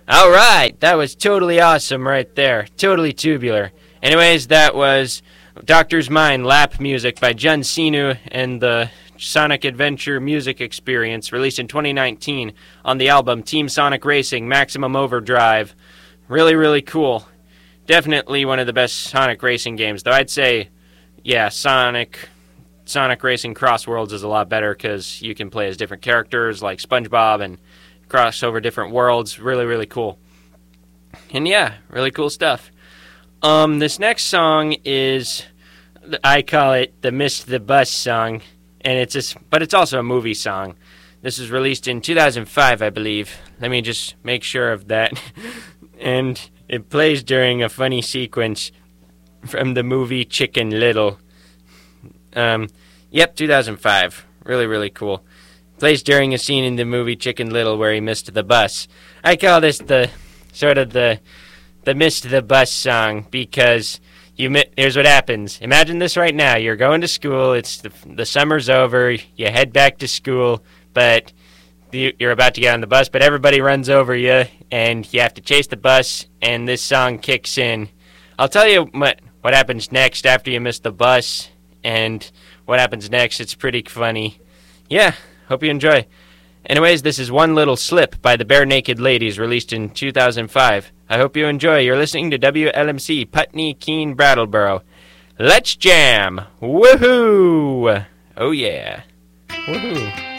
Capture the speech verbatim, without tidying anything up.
All right, that was totally awesome right there. Totally tubular. Anyways, that was Doctor's Mind Lap Music by Jun Sinu and the Sonic Adventure Music Experience, released in twenty nineteen on the album Team Sonic Racing Maximum Overdrive. Really, really cool. Definitely one of the best Sonic racing games, though I'd say, yeah, Sonic Sonic Racing Cross Worlds is a lot better because you can play as different characters like SpongeBob and cross over different worlds. Really, really cool. And yeah, really cool stuff. Um, this next song is, I call it the Missed the Bus song, and it's just, but it's also a movie song. This was released in two thousand five, I believe. Let me just make sure of that. And it plays during a funny sequence from the movie Chicken Little. Um, yep, two thousand five. Really, really cool. Plays during a scene in the movie Chicken Little where he missed the bus. I call this the sort of the the Missed the Bus song because you mi- here's what happens. Imagine this right now. You're going to school. It's the, the summer's over. You head back to school, but you, you're about to get on the bus, but everybody runs over you, and you have to chase the bus, and this song kicks in. I'll tell you what, what happens next after you miss the bus, and what happens next. It's pretty funny. Yeah. Hope you enjoy. Anyways, this is One Little Slip by the Bare Naked Ladies, released in two thousand five. I hope you enjoy. You're listening to W L M C, Putney, Keene, Brattleboro. Let's jam! Woohoo! Oh yeah. Woohoo.